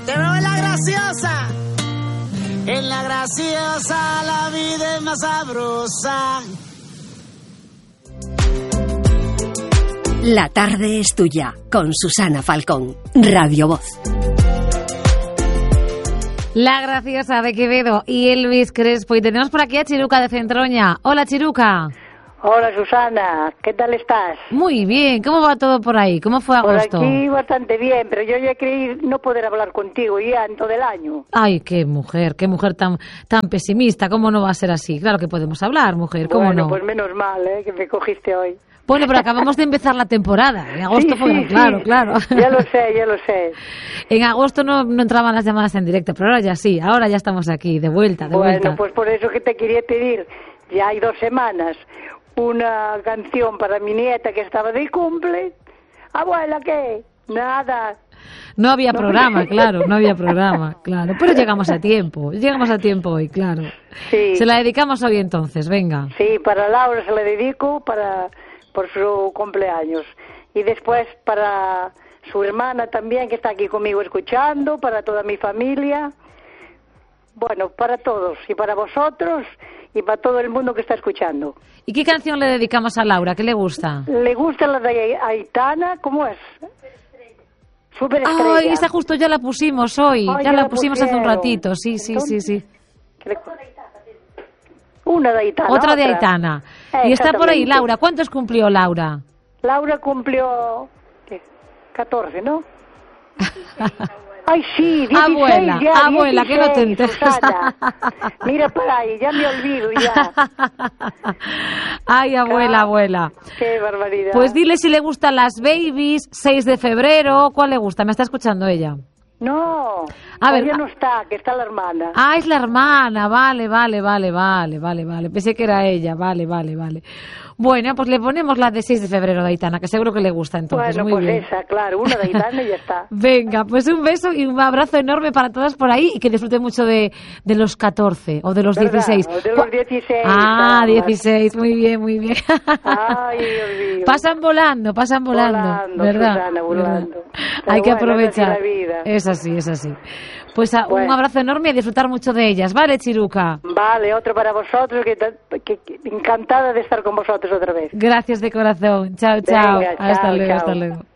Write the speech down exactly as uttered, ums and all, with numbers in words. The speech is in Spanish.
Te veo en la graciosa. En la graciosa la vida es más sabrosa. La tarde es tuya, con Susana Falcón, Radio Voz. La graciosa de Quevedo y Elvis Crespo. Y tenemos por aquí a Chiruca de Centroña. Hola, Chiruca. Hola, Susana. ¿Qué tal estás? Muy bien. ¿Cómo va todo por ahí? ¿Cómo fue agosto? Por aquí bastante bien, pero yo ya creí no poder hablar contigo ya en todo el año. Ay, qué mujer, qué mujer tan tan pesimista. ¿Cómo no va a ser así? Claro que podemos hablar, mujer. ¿Cómo bueno, no? Pues menos mal, ¿eh? Que me cogiste hoy. Bueno, pero acabamos de empezar la temporada. En agosto sí, fue, sí, claro, sí. claro. Ya lo sé, ya lo sé. En agosto no, no entraban las llamadas en directo, pero ahora ya sí. Ahora ya estamos aquí, de vuelta, de bueno, vuelta. Bueno, pues por eso que te quería pedir, ya hay dos semanas, una canción para mi nieta que estaba de cumple. Abuela, ¿qué? Nada. No había No. programa, claro, no había programa, claro. Pero llegamos a tiempo, llegamos a tiempo hoy, claro. Sí. Se la dedicamos hoy entonces, venga. Sí, para Laura se la dedico para por su cumpleaños. Y después para su hermana también, que está aquí conmigo escuchando, para toda mi familia. Bueno, para todos, y para vosotros, y para todo el mundo que está escuchando. ¿Y qué canción le dedicamos a Laura? ¿Qué le gusta? ¿Le gusta la de Aitana? ¿Cómo es? Superestrella. Ay, esa justo ya la pusimos hoy, Ay, ya ya la la pusimos hace un pusieron. ratito, sí, sí, sí, sí. Una de Aitana. Otra de Aitana. Eh, Y está por ahí exactamente. Laura. ¿Cuántos cumplió Laura? Laura cumplió ¿qué? catorce, ¿no? Ay, sí, dieciséis Abuela, ya, abuela, que no te dieciséis, enteras. Susana. Mira para ahí, ya me olvido ya. Ay, abuela, Ca- abuela. Qué barbaridad. Pues dile si le gustan las babies, seis de febrero, ¿cuál le gusta? Me está escuchando ella. No, A ver, ella a- no está, que está la hermana. Ah, es la hermana, vale, vale, vale, vale, vale, vale. Pensé que era ella, vale, vale, vale. Bueno, pues le ponemos la de seis de febrero de Aitana, que seguro que le gusta entonces. Bueno, Muy pues bien. esa, claro, una de Aitana y ya está. Venga, pues un beso y un abrazo enorme para todas por ahí y que disfruten mucho de, de los catorce o de los ¿Verdad? dieciséis. O de los dieciséis. Ah, caramba. dieciséis, muy bien, muy bien. Ay, Dios mío. Pasan volando, pasan volando, Volando, ¿verdad? Susana, volando. ¿Verdad? Pero Hay que bueno, aprovechar. es así la vida. Es así, es así. Pues a- un Bueno. abrazo enorme y a disfrutar mucho de ellas, ¿vale, Chiruca? Vale, otro para vosotros, que, que- que encantada de estar con vosotros otra vez. Gracias de corazón. Chao, chao. Venga, hasta chao, luego, chao. hasta luego.